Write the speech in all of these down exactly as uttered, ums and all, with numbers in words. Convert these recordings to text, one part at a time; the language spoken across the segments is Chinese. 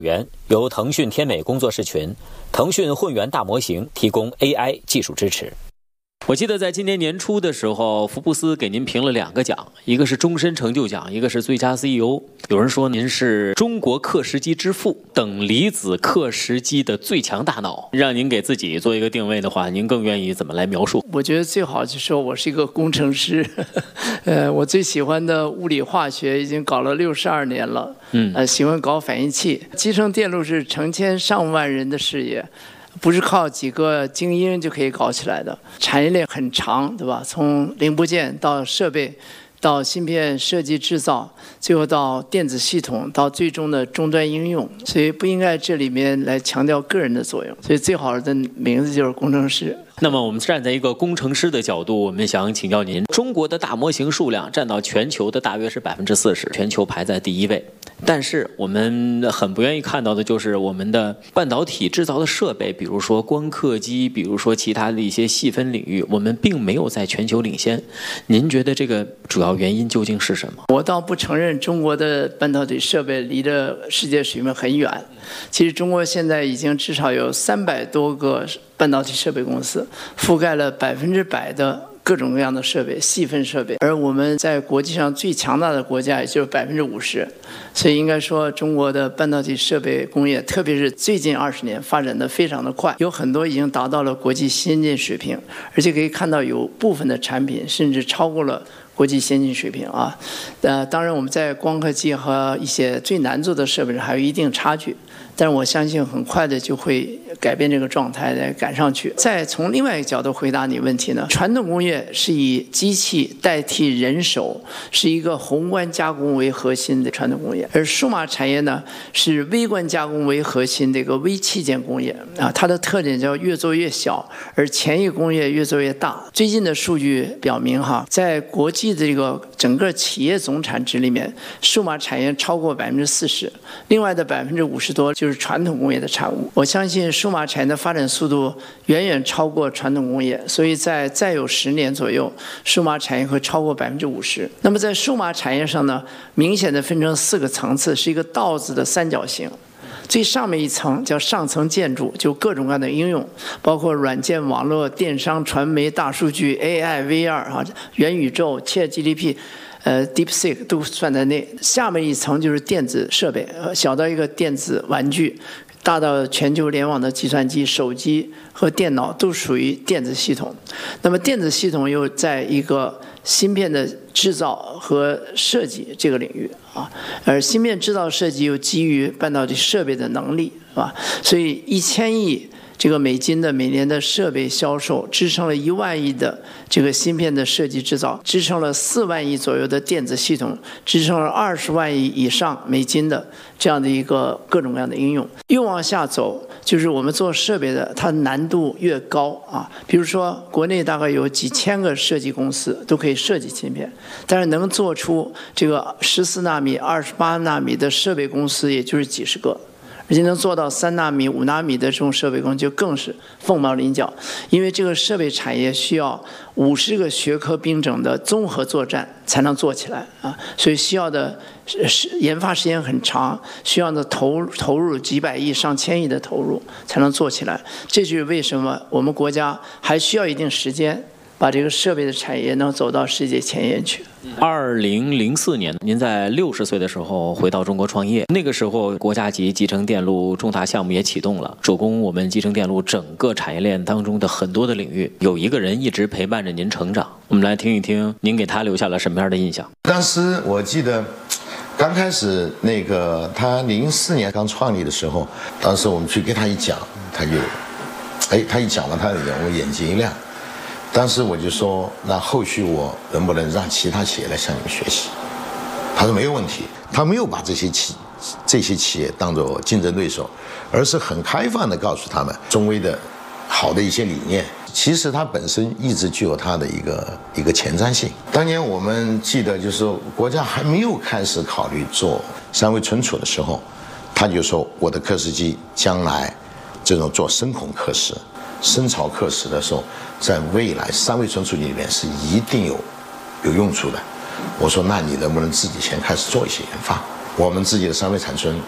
源由腾讯天美工作室群、腾讯混元大模型提供 A I 技术支持。我记得在今年年初的时候，福布斯给您评了两个奖，一个是终身成就奖，一个是最佳 C E O。有人说您是中国刻石机之父，等离子刻石机的最强大脑。让您给自己做一个定位的话，您更愿意怎么来描述？ 我觉得最好就说我是一个工程师，呃，我最喜欢的物理化学已经搞了六十二年了，嗯，呃，喜欢搞反应器。集成电路是成千上万人的事业。不是靠几个精英就可以搞起来的，产业链很长，对吧？从零部件到设备，到芯片设计制造，最后到电子系统，到最终的终端应用，所以不应该这里面来强调个人的作用，所以最好的名字就是工程师。 那么我们站在一个工程师的角度，我们想请教您，中国的大模型数量占到全球的大约是百分之四十，全球排在第一位。但是我们很不愿意看到的就是我们的半导体制造的设备，比如说光刻机，比如说其他的一些细分领域，我们并没有在全球领先。您觉得这个主要原因究竟是什么？ 我倒不承认中国的半导体设备离着世界水平很远。其实中国现在已经至少有三百多个半导体设备公司，覆盖了百分之百的各种各样的设备、细分设备，而我们在国际上最强大的国家也就是百分之五十，所以应该说中国的半导体设备工业，特别是最近二十年发展的非常的快，有很多已经达到了国际先进水平，而且可以看到有部分的产品甚至超过了国际先进水平啊。呃，当然我们在光刻机和一些最难做的设备上还有一定差距。但是我相信很快的就会改变这个状态，来赶上去。再从另外一个角度回答你问题呢，传统工业是以机器代替人手，是一个宏观加工为核心的传统工业，而数码产业呢是微观加工为核心的一个微器件工业啊，它的特点叫越做越小，而前一工业越做越大。最近的数据表明哈，在国际的这个整个企业总产值里面，数码产业超过百分之四十，另外的百分之五十多就是传统工业的产物。我相信数码产业的发展速度远远超过传统工业，所以在再有十年左右，数码产业会超过百分之五十。那么在数码产业上呢，明显的分成四个层次，是一个道子的三角形。最上面一层叫上层建筑，就各种各样的应用，包括软件、网络、电商、传媒、大数据、A I、V R 啊、元宇宙、ChatGPT。呃 ，DeepSeek 都算在内。下面一层就是电子设备，小到一个电子玩具，大到全球联网的计算机、手机和电脑都属于电子系统。那么电子系统又在一个芯片的制造和设计这个领域啊，而芯片制造设计又基于半导体设备的能力，是吧？所以一千亿。这个美金的每年的设备销售支撑了一万亿的这个芯片的设计制造，支撑了四万亿左右的电子系统，支撑了二十万亿以上美金的这样的一个各种各样的应用。越往下走，就是我们做设备的，它难度越高啊。比如说，国内大概有几千个设计公司都可以设计芯片，但是能做出这个十四纳米、二十八纳米的设备公司，也就是几十个。而且能做到三纳米、五纳米的这种设备工就更是凤毛麟角，因为这个设备产业需要五十个学科兵种的综合作战才能做起来啊，所以需要的研发时间很长，需要的投投入几百亿、上千亿的投入才能做起来。这就是为什么我们国家还需要一定时间，把这个设备的产业能走到世界前沿去。 二零零四年，您在六十岁的时候回到中国创业，那个时候国家级集成电路重大项目也启动了，主攻我们集成电路整个产业链当中的很多的领域。有一个人一直陪伴着您成长，我们来听一听您给他留下了什么样的印象。 当时我记得刚开始那个他零四年刚创立的时候，当时我们去给他一讲，他就哎他一讲了，他我眼睛一亮。当时我就说，那后续我能不能让其他企业来向你们学习？他说没有问题，他没有把这些企这些企业当作竞争对手，而是很开放的告诉他们中微的好的一些理念。其实它本身一直具有它的一个一个前瞻性。当年我们记得，就是说国家还没有开始考虑做三维存储的时候，他就说我的刻蚀机将来这种做深孔刻蚀、深槽刻蚀的时候，在未来三维存储里面是一定有有用处的。我说那你能不能自己先开始做一些研发？我们自己的三维产存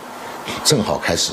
正好开始